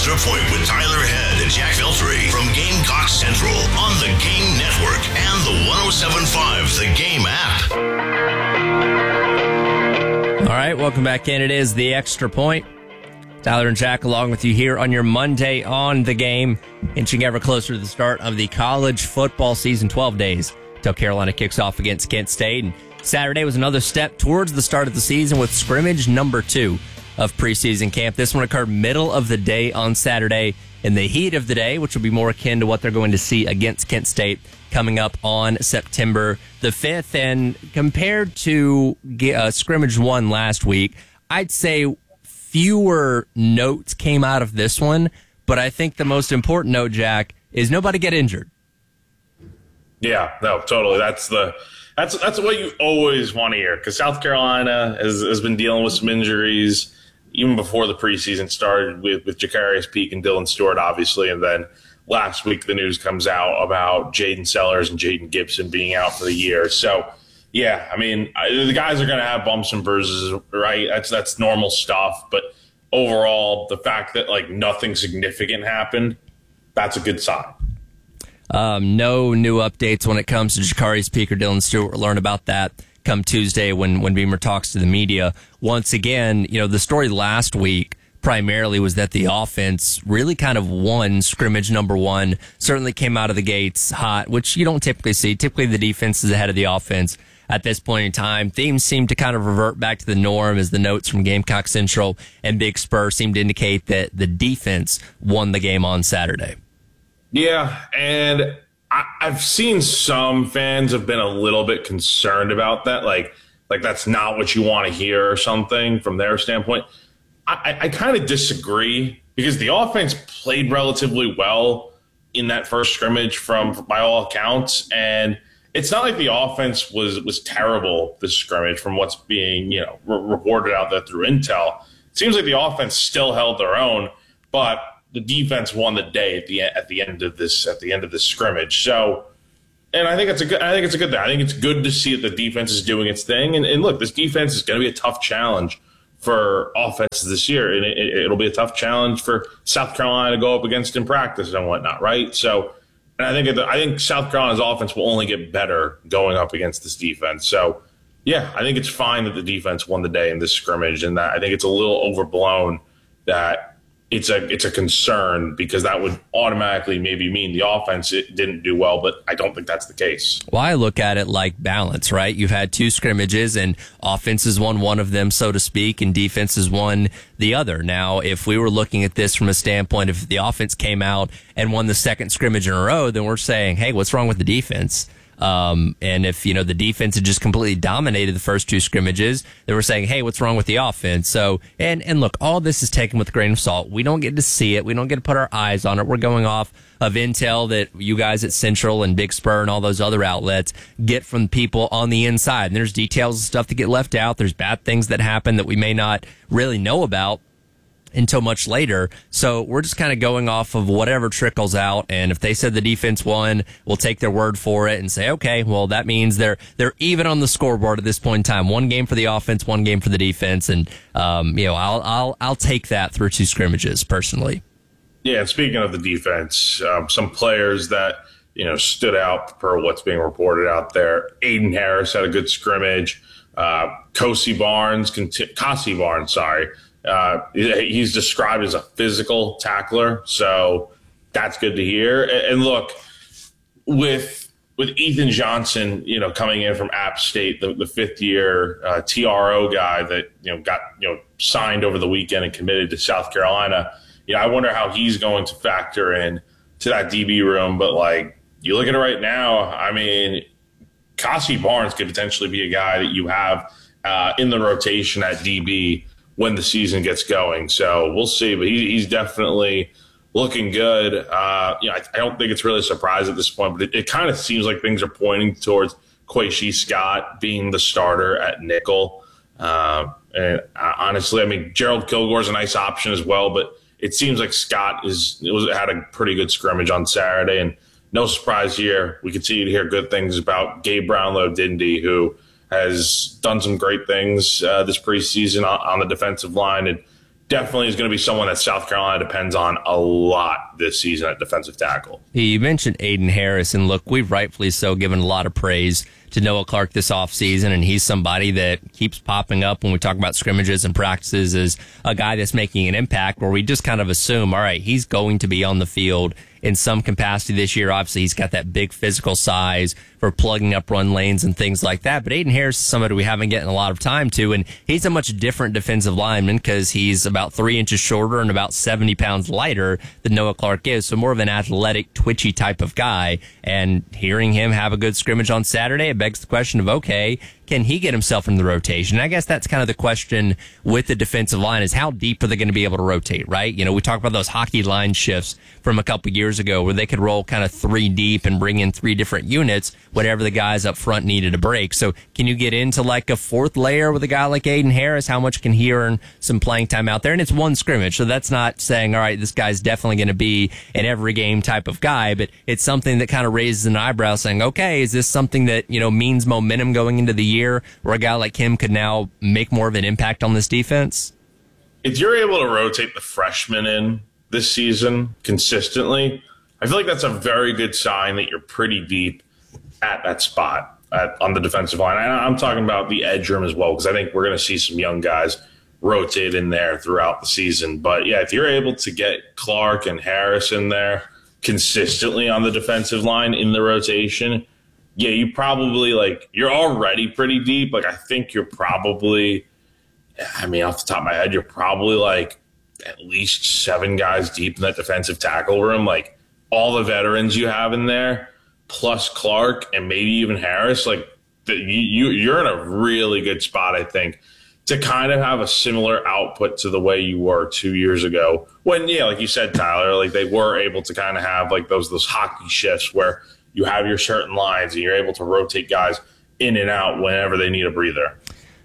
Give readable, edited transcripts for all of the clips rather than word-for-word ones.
Extra Point with Tyler Head and Jack Veltri from Gamecock Central on the Game Network and the 107.5 The Game app. All right, welcome back in. It is the Extra Point. Tyler and Jack along with you here on your Monday on the Game, inching ever closer to the start of the college football season. 12 days till Carolina kicks off against Kent State. And Saturday was another step towards the start of the season with scrimmage number 2 of preseason camp. This one occurred middle of the day on Saturday in the heat of the day, which will be more akin to what they're going to see against Kent State coming up on September the 5th. And compared to scrimmage 1 last week, I'd say fewer notes came out of this one, but I think the most important note, Jack, is nobody get injured. Yeah, no, totally. That's what you always want to hear, because South Carolina has been dealing with some injuries even before the preseason started with Jacarius Peak and Dylan Stewart, obviously, and then last week the news comes out about Jaden Sellers and Jaden Gibson being out for the year. So, yeah, I mean, the guys are going to have bumps and bruises, right? That's normal stuff. But overall, the fact that nothing significant happened, that's a good sign. No new updates when it comes to Jacarius Peak or Dylan Stewart. We'll learn about that come Tuesday when Beamer talks to the media. Once again, the story last week primarily was that the offense really kind of won scrimmage number 1, certainly came out of the gates hot, which you don't typically see. Typically the defense is ahead of the offense at this point in time. Themes seem to kind of revert back to the norm as the notes from Gamecock Central and Big Spur seem to indicate that the defense won the game on Saturday. Yeah, and I've seen some fans have been a little bit concerned about that, like that's not what you want to hear or something from their standpoint. I kind of disagree, because the offense played relatively well in that first scrimmage by all accounts, and it's not like the offense was terrible this scrimmage from what's being reported out there through intel. It seems like the offense still held their own, but the defense won the day at the end of this scrimmage. So, and I think it's a good thing. I think it's good to see that the defense is doing its thing. And look, this defense is going to be a tough challenge for offenses this year, and it'll be a tough challenge for South Carolina to go up against in practice and whatnot, right? So, and I think South Carolina's offense will only get better going up against this defense. So, yeah, I think it's fine that the defense won the day in this scrimmage, and that I think it's a little overblown that it's a concern, because that would automatically maybe mean the offense didn't do well, but I don't think that's the case. Well, I look at it like balance, right? You've had 2 scrimmages, and offense has won one of them, so to speak, and defense has won the other. Now, if we were looking at this from a standpoint, if the offense came out and won the second scrimmage in a row, then we're saying, hey, what's wrong with the defense? And if, the defense had just completely dominated the first 2 scrimmages, they were saying, hey, what's wrong with the offense? So, and look, all this is taken with a grain of salt. We don't get to see it. We don't get to put our eyes on it. We're going off of intel that you guys at Central and Big Spur and all those other outlets get from people on the inside. And there's details and stuff that get left out. There's bad things that happen that we may not really know about until much later. So we're just kind of going off of whatever trickles out. And if they said the defense won, we'll take their word for it and say, okay, well, that means they're even on the scoreboard at this point in time. 1 game for the offense, 1 game for the defense. And, I'll take that through 2 scrimmages personally. Yeah. And speaking of the defense, some players that, stood out per what's being reported out there. Aiden Harris had a good scrimmage. Cassie Barnes, he's described as a physical tackler, so that's good to hear. And look, with Ethan Johnson, coming in from App State, the 5th-year TRO guy that got signed over the weekend and committed to South Carolina, I wonder how he's going to factor in to that DB room. But you look at it right now, I mean, Cassie Barnes could potentially be a guy that you have in the rotation at DB when the season gets going. So we'll see, but he's definitely looking good. I don't think it's really a surprise at this point, but it kind of seems like things are pointing towards Quashie Scott being the starter at nickel. And honestly, I mean, Gerald Kilgore's a nice option as well, but it seems like Scott had a pretty good scrimmage on Saturday, and no surprise here. We continue to hear good things about Gabe Brownlow-Dindy, who has done some great things this preseason on the defensive line, and definitely is going to be someone that South Carolina depends on a lot this season at defensive tackle. You mentioned Aiden Harris, and look, we've rightfully so given a lot of praise to Noah Clark this offseason, and he's somebody that keeps popping up when we talk about scrimmages and practices as a guy that's making an impact where we just kind of assume, all right, he's going to be on the field in some capacity this year. Obviously, he's got that big physical size for plugging up run lanes and things like that. But Aiden Harris is somebody we haven't gotten a lot of time to, and he's a much different defensive lineman because he's about 3 inches shorter and about 70 pounds lighter than Noah Clark is. So more of an athletic, twitchy type of guy. And hearing him have a good scrimmage on Saturday, it begs the question of, okay, can he get himself in the rotation? I guess that's kind of the question with the defensive line is how deep are they going to be able to rotate, right? You know, we talk about those hockey line shifts from a couple years ago where they could roll kind of 3 deep and bring in 3 different units whenever the guys up front needed a break. So can you get into like a 4th layer with a guy like Aiden Harris? How much can he earn some playing time out there? And it's one scrimmage, so that's not saying, all right, this guy's definitely going to be an every game type of guy, but it's something that kind of raises an eyebrow saying, okay, is this something that, you know, means momentum going into the year where a guy like him could now make more of an impact on this defense? If you're able to rotate the freshmen in this season consistently, I feel like that's a very good sign that you're pretty deep at that spot on the defensive line. I'm talking about the edge room as well, because I think we're going to see some young guys rotate in there throughout the season. But yeah, if you're able to get Clark and Harris in there consistently on the defensive line in the rotation, yeah, you probably you're already pretty deep. I think you're probably, I mean, off the top of my head, you're probably at least 7 guys deep in that defensive tackle room. All the veterans you have in there, plus Clark and maybe even Harris, you're in a really good spot, I think, to kind of have a similar output to the way you were 2 years ago when, yeah, like you said, Tyler, they were able to kind of have those hockey shifts where you have your certain lines and you're able to rotate guys in and out whenever they need a breather.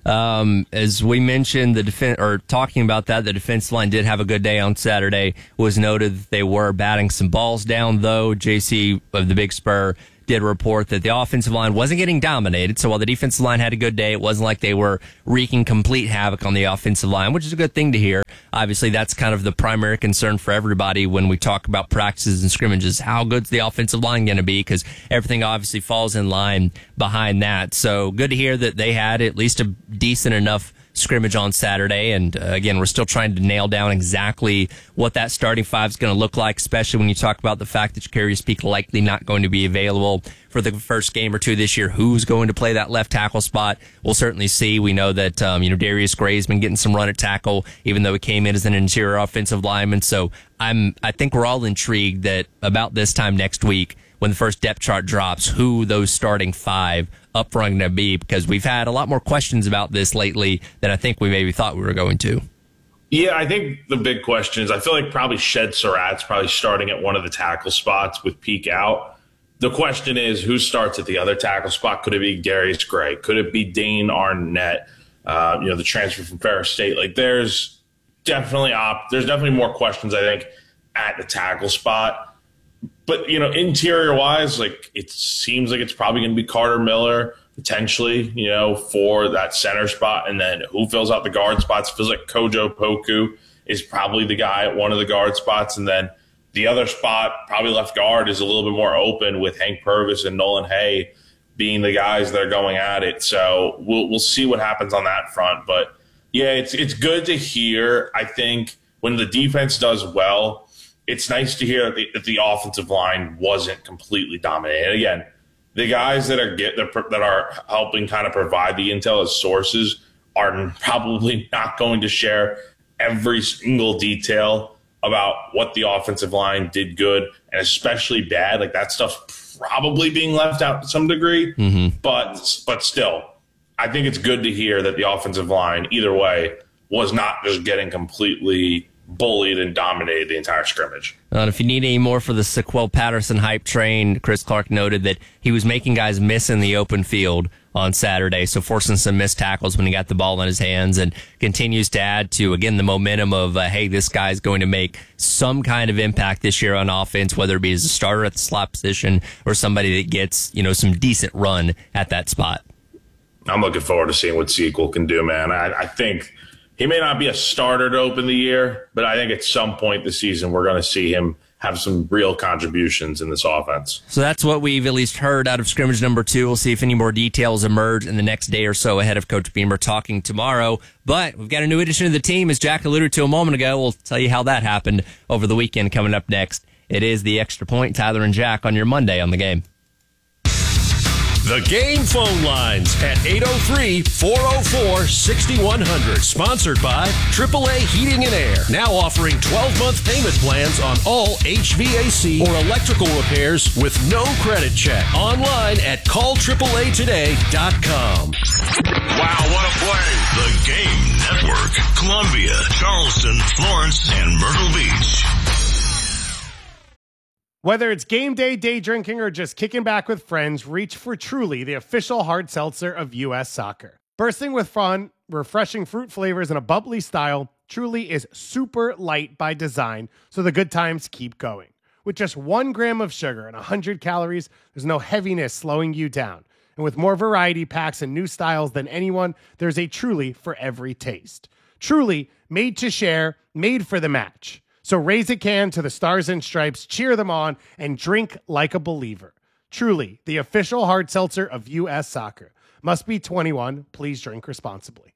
As we mentioned, talking about that, the defensive line did have a good day on Saturday. It was noted that they were batting some balls down, though. JC of the Big Spur did report that the offensive line wasn't getting dominated. So while the defensive line had a good day, it wasn't like they were wreaking complete havoc on the offensive line, which is a good thing to hear. Obviously, that's kind of the primary concern for everybody when we talk about practices and scrimmages. How good's the offensive line going to be? Because everything obviously falls in line behind that. So good to hear that they had at least a decent enough scrimmage on Saturday. And again, we're still trying to nail down exactly what that starting 5 is going to look like, especially when you talk about the fact that Jacarius Peak likely not going to be available for the first game or two this year. Who's going to play that left tackle spot? We'll certainly see. We know that Darius Gray's been getting some run at tackle, even though he came in as an interior offensive lineman. So I think we're all intrigued that about this time next week, when the first depth chart drops, who those starting 5 up front are going to be, because we've had a lot more questions about this lately than I think we maybe thought we were going to. Yeah, I think the big question is, I feel like probably Shed Surratt's probably starting at one of the tackle spots with Peak out. The question is, who starts at the other tackle spot? Could it be Darius Gray? Could it be Dane Arnett? The transfer from Ferris State. There's definitely more questions, I think, at the tackle spot. But, interior-wise, it seems like it's probably going to be Carter Miller, potentially, for that center spot. And then who fills out the guard spots? It feels like Kojo Poku is probably the guy at one of the guard spots. And then the other spot, probably left guard, is a little bit more open with Hank Purvis and Nolan Hay being the guys that are going at it. So we'll see what happens on that front. But, yeah, it's good to hear, I think, when the defense does well. It's nice to hear that the offensive line wasn't completely dominated. Again, the guys that are helping kind of provide the intel as sources are probably not going to share every single detail about what the offensive line did good and especially bad. That stuff's probably being left out to some degree. Mm-hmm. But still, I think it's good to hear that the offensive line, either way, was not just getting completely bullied and dominated the entire scrimmage. And if you need any more for the Sequel Patterson hype train, Chris Clark noted that he was making guys miss in the open field on Saturday, so forcing some missed tackles when he got the ball in his hands, and continues to add to, again, the momentum of, hey, this guy's going to make some kind of impact this year on offense, whether it be as a starter at the slot position or somebody that gets, some decent run at that spot. I'm looking forward to seeing what Sequel can do, man. I think He may not be a starter to open the year, but I think at some point this season we're going to see him have some real contributions in this offense. So that's what we've at least heard out of scrimmage number 2. We'll see if any more details emerge in the next day or so ahead of Coach Beamer talking tomorrow. But we've got a new addition to the team, as Jack alluded to a moment ago. We'll tell you how that happened over the weekend coming up next. It is the Extra Point, Tyler and Jack, on your Monday on the Game. The Game phone lines at 803-404-6100. Sponsored by AAA Heating and Air. Now offering 12-month payment plans on all HVAC or electrical repairs with no credit check. Online at callAAAtoday.com. Wow, what a play. The Game Network. Columbia, Charleston, Florence, and Myrtle Beach. Whether it's game day, day drinking, or just kicking back with friends, reach for Truly, the official hard seltzer of U.S. Soccer. Bursting with fun, refreshing fruit flavors, and a bubbly style, Truly is super light by design, so the good times keep going. With just 1 gram of sugar and 100 calories, there's no heaviness slowing you down. And with more variety packs and new styles than anyone, there's a Truly for every taste. Truly, made to share, made for the match. So raise a can to the Stars and Stripes, cheer them on, and drink like a believer. Truly, the official hard seltzer of U.S. Soccer. Must be 21. Please drink responsibly.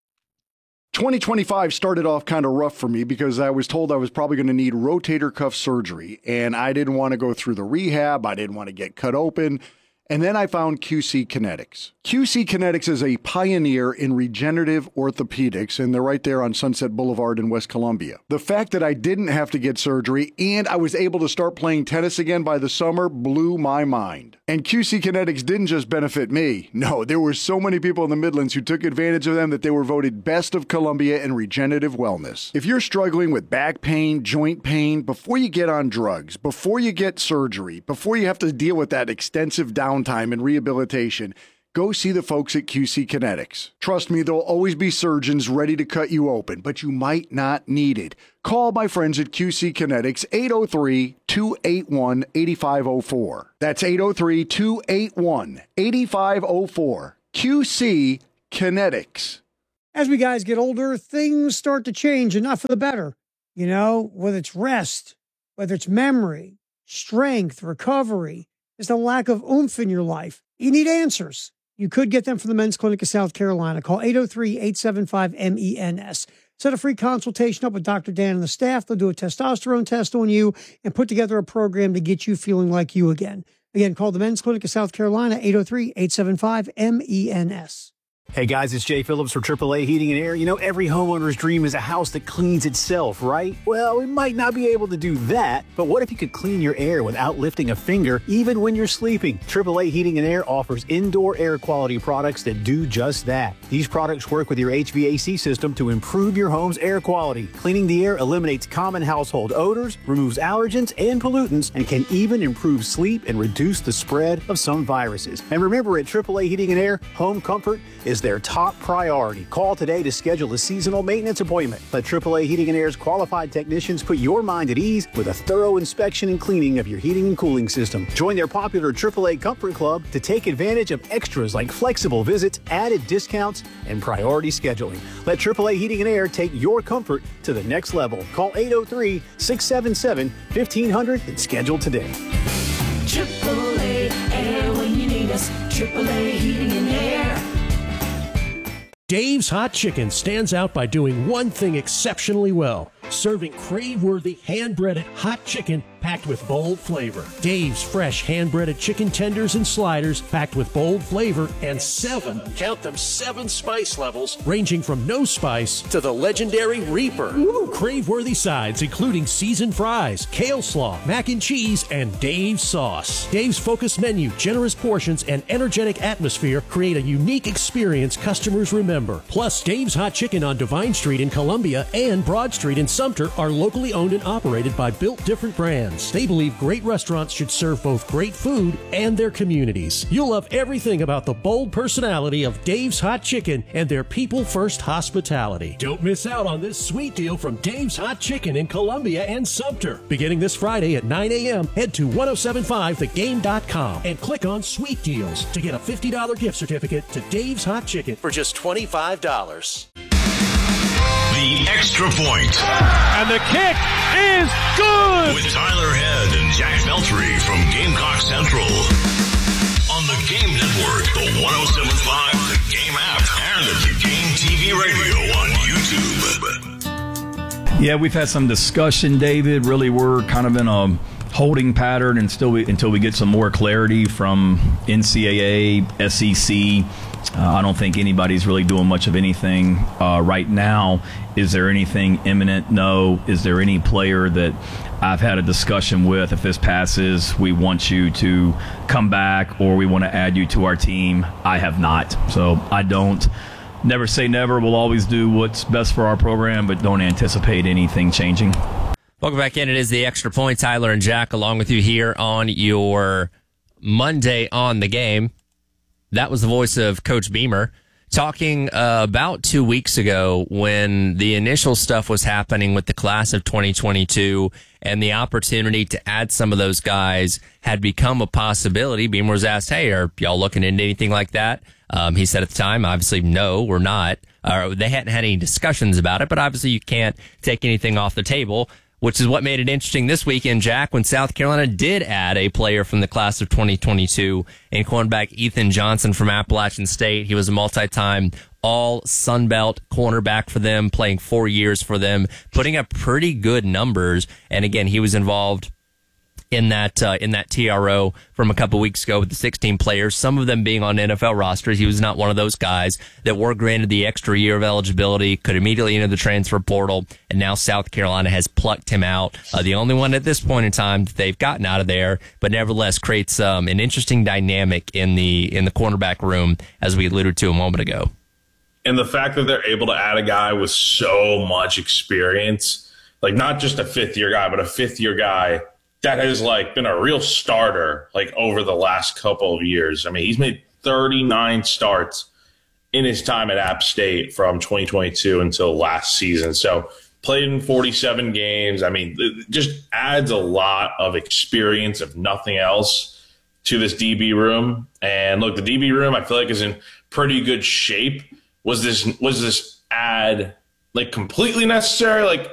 2025 started off kind of rough for me because I was told I was probably going to need rotator cuff surgery, and I didn't want to go through the rehab. I didn't want to get cut open. And then I found QC Kinetics. QC Kinetics is a pioneer in regenerative orthopedics, and they're right there on Sunset Boulevard in West Columbia. The fact that I didn't have to get surgery and I was able to start playing tennis again by the summer blew my mind. And QC Kinetics didn't just benefit me. No, there were so many people in the Midlands who took advantage of them that they were voted best of Columbia in regenerative wellness. If you're struggling with back pain, joint pain, before you get on drugs, before you get surgery, before you have to deal with that extensive downtime and rehabilitation, go see the folks at QC Kinetics. Trust me, there'll always be surgeons ready to cut you open, but you might not need it. Call my friends at QC Kinetics, 803-281-8504. That's 803-281-8504. QC Kinetics. As we guys get older, things start to change, and not for the better. You know, whether it's rest, whether it's memory, strength, recovery, there's a lack of oomph in your life. You need answers. You could get them from the Men's Clinic of South Carolina. Call 803-875-MENS. Set a free consultation up with Dr. Dan and the staff. They'll do a testosterone test on you and put together a program to get you feeling like you again. Again, call the Men's Clinic of South Carolina, 803-875-MENS. Hey guys, it's Jay Phillips for AAA Heating and Air. You know, every homeowner's dream is a house that cleans itself, right? Well, we might not be able to do that, but what if you could clean your air without lifting a finger, even when you're sleeping? AAA Heating and Air offers indoor air quality products that do just that. These products work with your HVAC system to improve your home's air quality. Cleaning the air eliminates common household odors, removes allergens and pollutants, and can even improve sleep and reduce the spread of some viruses. And remember, at AAA Heating and Air, home comfort is their top priority. Call today to schedule a seasonal maintenance appointment. Let AAA Heating and Air's qualified technicians put your mind at ease with a thorough inspection and cleaning of your heating and cooling system. Join their popular AAA Comfort Club to take advantage of extras like flexible visits, added discounts, and priority scheduling. Let AAA Heating and Air take your comfort to the next level. Call 803-677-1500 and schedule today. AAA Air when you need us. AAA Heating and Air. Dave's Hot Chicken stands out by doing one thing exceptionally well, serving crave-worthy hand-breaded hot chicken packed with bold flavor. Dave's fresh hand-breaded chicken tenders and sliders packed with bold flavor and 7 spice levels ranging from no spice to the legendary Reaper. Crave-worthy sides including seasoned fries, kale slaw, mac and cheese, and Dave's sauce. Dave's focused menu, generous portions, and energetic atmosphere create a unique experience customers remember. Plus, Dave's Hot Chicken on Divine Street in Columbia and Broad Street in Sumter are locally owned and operated by Built Different Brands. They believe great restaurants should serve both great food and their communities. You'll love everything about the bold personality of Dave's Hot Chicken and their people-first hospitality. Don't miss out on this sweet deal from Dave's Hot Chicken in Columbia and Sumter. Beginning this Friday at 9 a.m., head to 1075thegame.com and click on Sweet Deals to get a $50 gift certificate to Dave's Hot Chicken for just $25. The Extra Point. And the kick is good! With Tyler Head and Jack Veltri from Gamecock Central. On the Game Network, the 107.5, the Game app, and the Game TV radio on YouTube. Yeah, we've had some discussion, David. Really, we're kind of in a holding pattern until we get some more clarity from NCAA, SEC. I don't think anybody's really doing much of anything right now. Is there anything imminent? No. Is there any player that I've had a discussion with? If this passes, we want you to come back or we want to add you to our team. I have not. So I don't. Never say never. We'll always do what's best for our program, but don't anticipate anything changing. Welcome back in. It is the Extra Point. Tyler and Jack along with you here on your Monday on the Game. That was the voice of Coach Beamer talking about 2 weeks ago when the initial stuff was happening with the class of 2022 and the opportunity to add some of those guys had become a possibility. Beamer was asked, hey, are y'all looking into anything like that? He said at the time, obviously, no, we're not. They hadn't had any discussions about it, but obviously you can't take anything off the table, which is what made it interesting this weekend, Jack, when South Carolina did add a player from the class of 2022 in cornerback Ethan Johnson from Appalachian State. He was a multi-time all Sunbelt cornerback for them, playing 4 years for them, putting up pretty good numbers. And again, he was involved in that TRO from a couple weeks ago with the 16 players, some of them being on NFL rosters. He was not one of those guys that were granted the extra year of eligibility, could immediately enter the transfer portal, and now South Carolina has plucked him out. The only one at this point in time that they've gotten out of there, but nevertheless creates an interesting dynamic in the cornerback room, as we alluded to a moment ago. And the fact that they're able to add a guy with so much experience, like not just a fifth-year guy, but a fifth-year guy that has like been a real starter like over the last couple of years. I mean, he's made 39 starts in his time at App State from 2022 until last season. So played in 47 games. I mean, it just adds a lot of experience, if nothing else, to this DB room. And look, the DB room I feel like is in pretty good shape. Was this ad like completely necessary? Like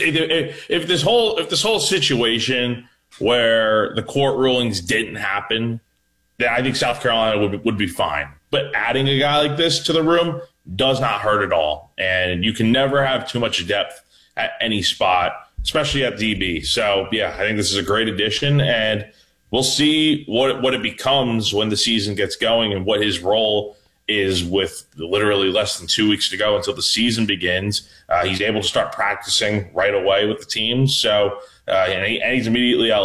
if this whole situation where the court rulings didn't happen, then I think South Carolina would be fine. But adding a guy like this to the room does not hurt at all. And you can never have too much depth at any spot, especially at DB. So, yeah, I think this is a great addition. And we'll see what it becomes when the season gets going and what his role is with literally less than 2 weeks to go until the season begins. He's able to start practicing right away with the team. So, and he's immediately